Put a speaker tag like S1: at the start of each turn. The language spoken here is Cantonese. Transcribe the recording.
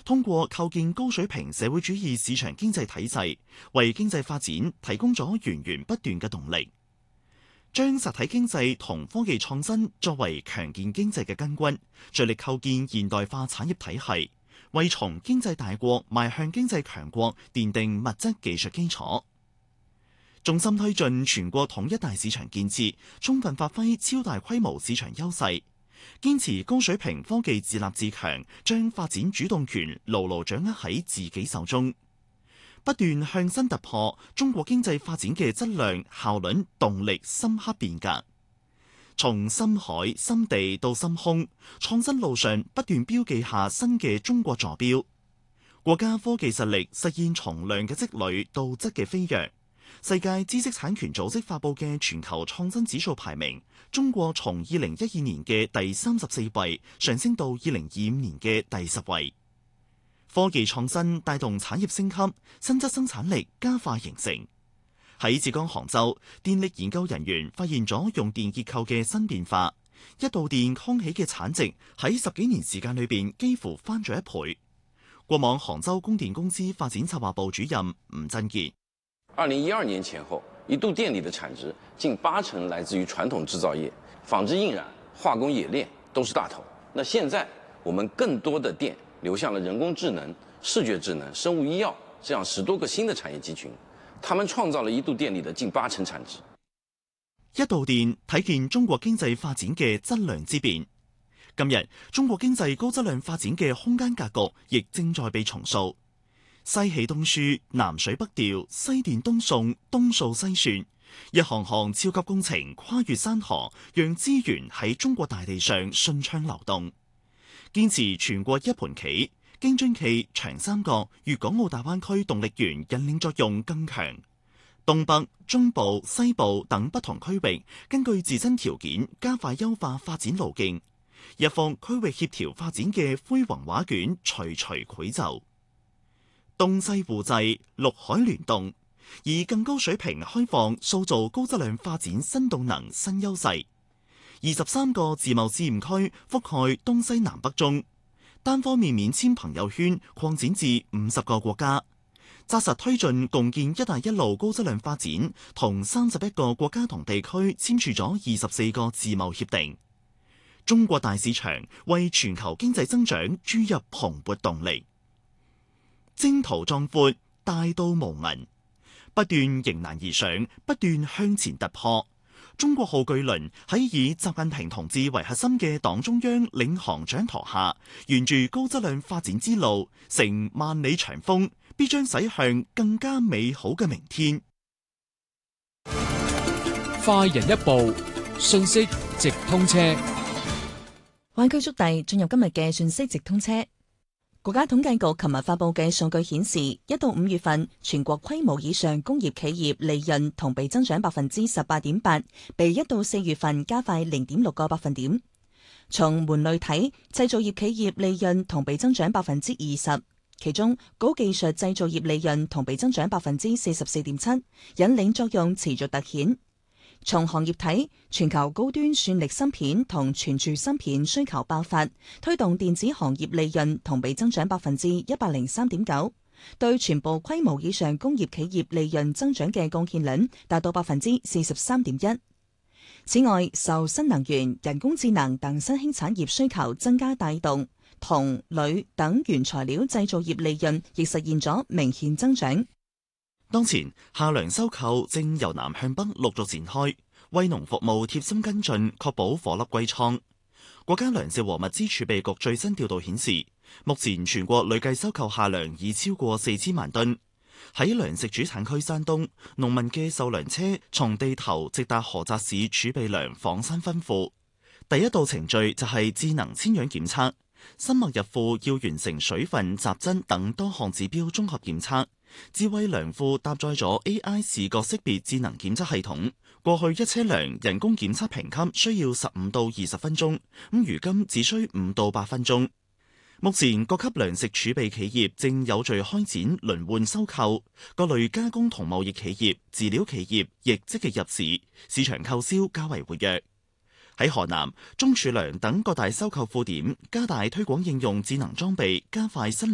S1: 通過構建高水平社會主義市場經濟體制，為經濟發展提供咗源源不斷嘅動力。將實體經濟同科技創新作為強健經濟嘅根軍，着力構建現代化產業體系，為從經濟大國邁向經濟強國奠定物質技術基礎。重心推進全國統一大市場建設，充分發揮超大規模市場優勢，堅持高水平科技自立自強，將發展主動權牢牢掌握喺自己手中，不斷向新突破中國經濟發展嘅質量、效率、動力深刻變革。從深海、深地到深空，創新路上不斷標記下新嘅中國坐標。國家科技實力實現從量嘅積累到質嘅飛躍。世界知識產權組織發佈嘅全球創新指數排名，中國從2012年嘅第34位上升到2025年嘅第10位。科技創新帶動產業升級，新質生產力加快形成。喺浙江杭州，電力研究人員發現咗用電結構嘅新變化，一度電扛起嘅產值喺10幾年時間裏邊幾乎翻咗1倍。過往杭州供電公司發展策劃部主任吳振傑
S2: ，2012年前後，一度電力的產值近80%來自於傳統製造業，紡織印染、化工冶煉都是大頭。那現在我們更多的電流向了人工智能、視覺智能、生物醫藥這樣10多個新的產業集群，他們創造了一度電力的近80%產值。
S1: 一度電體現中國經濟發展嘅質量之變。今日中國經濟高質量發展嘅空間格局亦正在被重塑。西起東輸，南水北調，西電東送，東掃西算，一行行超級工程跨越山河，讓資源喺中國大地上順暢流動。堅持全國一盤棋，京津冀、長三角、粵港澳大灣區動力源引領作用更強。東北、中部、西部等不同區域根據自身條件加快優化發展路徑，一幅區域協調發展嘅恢宏畫卷徐徐繪就。東西互濟，陸海聯動，以更高水平開放塑造高質量發展新動能新優勢。23個自貿試驗區覆蓋東西南北中，單方面免簽朋友圈擴展至50個國家，紮實推進共建「一帶一路」高質量發展，同31個國家同地區簽署咗24個自貿協定。中國大市場為全球經濟增長注入蓬勃動力。征途壯闊，大道無垠，不斷迎難而上，不斷向前突破。中國號巨輪喺以習近平同志為核心嘅黨中央領航掌舵下，沿住高質量發展之路，乘萬里長風，必將駛向更加美好嘅明天。
S3: 快人一步，信息直通車。
S4: 灣區速遞進入今日嘅信息直通車。國家統計局琴日發佈嘅數據顯示，1到5月份全國規模以上工業企業利潤同比增長18.8%，比1到4月份加快0.6個百分點。從門類睇，製造業企業利潤同比增長20%，其中高技術製造業利潤同比增長44.7%，引領作用持續突顯。從行業睇，全球高端算力芯片同存儲芯片需求爆發，推動電子行業利潤同比增長103.9%，對全部規模以上工業企業利潤增長嘅貢獻率達到43.1%。此外，受新能源、人工智能等新興產業需求增加帶動，銅、鋁等原材料製造業利潤亦實現咗明顯增長。
S1: 當前夏糧收購正由南向北陸續展開，為農服務貼心跟進，確保顆粒歸倉。國家糧食和物資儲備局最新調度顯示，目前全國累計收購夏糧已超過4000萬噸。喺糧食主產區山東，農民嘅售糧車從地頭直達菏澤市儲備糧紡山分庫。第一道程序就係智能遷樣檢測，新麥入庫要完成水分、雜質等多項指標綜合檢測。智慧糧庫搭載咗 AI 視覺識別智能檢測系統，過去一車糧人工檢測評級需要15到20分鐘，咁如今只需5到8分鐘。目前各級糧食儲備企業正有序開展輪換收購，各類加工同貿易企業、飼料企業亦積極入市，市場購銷較為活躍。喺河南，中儲糧等各大收購庫點加大推廣應用智能裝備，加快新